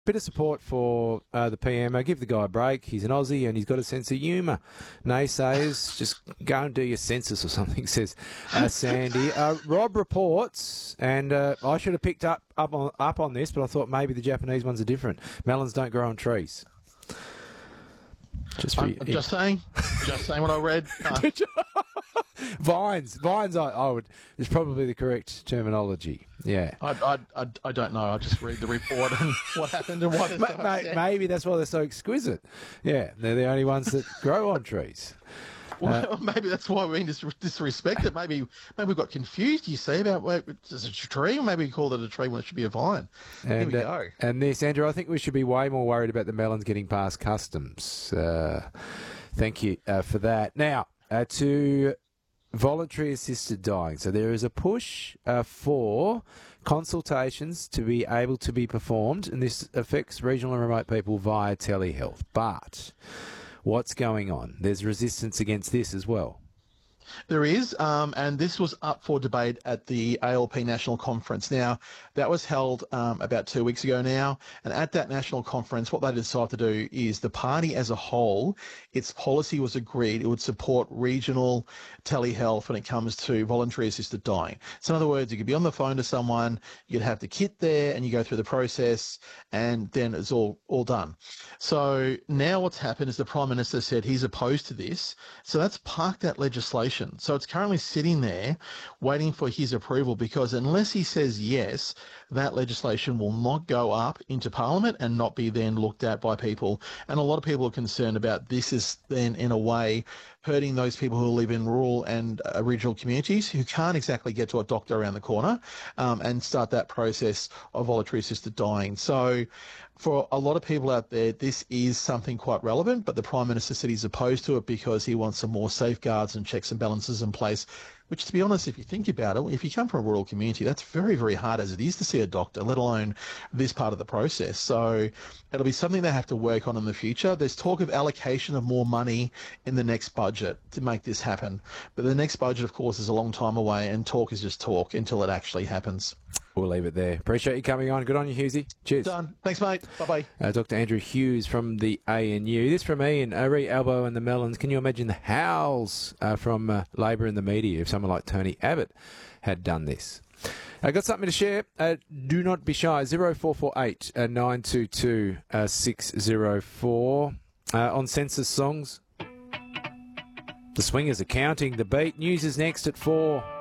bit of support for the PM. Give the guy a break. He's an Aussie and he's got a sense of humour. Naysayers, just go and do your census or something, says Sandy. Rob reports, and I should have picked up on this, but I thought maybe the Japanese ones are different. Melons don't grow on trees. Just saying what I read. Vines, I would, is probably the correct terminology. Yeah. I don't know. I just read the report and what happened and what is maybe that's why they're so exquisite. Yeah, they're the only ones that grow on trees. Well, maybe that's why we disrespected. Maybe we got confused, you see, about is it a tree, or maybe we called it a tree when it should be a vine. Here we go. And this, Andrew, I think we should be way more worried about the melons getting past customs. Thank you for that. Now, to voluntary assisted dying. So there is a push for consultations to be able to be performed, and this affects regional and remote people via telehealth. But what's going on? There's resistance against this as well. There is, and this was up for debate at the ALP National Conference. Now, that was held about 2 weeks ago now, and at that national conference, what they decided to do is the party as a whole, its policy was agreed it would support regional telehealth when it comes to voluntary assisted dying. So in other words, you could be on the phone to someone, you'd have the kit there, and you go through the process, and then it's all done. So now what's happened is the Prime Minister said he's opposed to this, so that's parked that legislation. So it's currently sitting there waiting for his approval, because unless he says yes, that legislation will not go up into Parliament and not be then looked at by people. And a lot of people are concerned about this is then in a way hurting those people who live in rural and regional communities who can't exactly get to a doctor around the corner and start that process of voluntary assisted dying. So for a lot of people out there, this is something quite relevant, but the Prime Minister said he's opposed to it because he wants some more safeguards and checks and balances in place, which, to be honest, if you think about it, if you come from a rural community, that's very, very hard as it is to see a doctor, let alone this part of the process. So it'll be something they have to work on in the future. There's talk of allocation of more money in the next budget to make this happen. But the next budget, of course, is a long time away, and talk is just talk until it actually happens. We'll leave it there. Appreciate you coming on. Good on you, Hughesy. Cheers. Done. Thanks, mate. Bye-bye. Dr. Andrew Hughes from the ANU. This from Ian. Re Albo and the Melons. Can you imagine the howls from Labor and the media if someone like Tony Abbott had done this? I got something to share. Do not be shy. 0448 922 604. On census songs. The Swingers are counting the beat. News is next at 4.